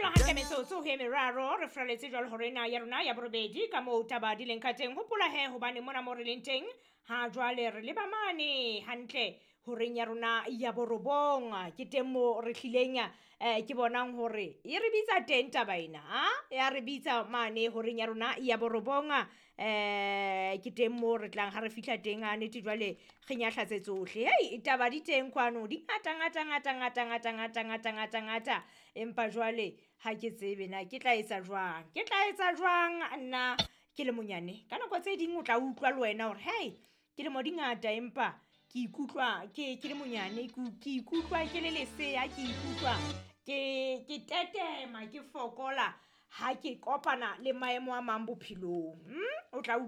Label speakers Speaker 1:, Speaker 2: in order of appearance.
Speaker 1: hantle metsotso he meraro re fraletse jwale hore na ya rona ya borobedi ka moo taba di leng ka teng hopola he hobane mona mo re leng teng ha jwale re leba mane hantle horeng ya rona ya borobong ke teng mo re hlileng ke bonang hore e re bitsa teng taba ena ya re bitsa mane horeng ya rona ya borobong ke teng mo re tlang ha re fihla teng a nete jwale re nyahlatse tsohle hey taba di teng kwano di ngata empa jwale ha ke tsebe na ke tla etsa jwang nna ke le monyane ka nako tse ding o tla utlwa le wena hore hey ke le mo di ngata empa ke ikutlwa ke le monyane ke ikutlwa ke le lesea ke ikutlwa ke tetema ke fokola ha ke kopana le maemo a mang bophelong o tla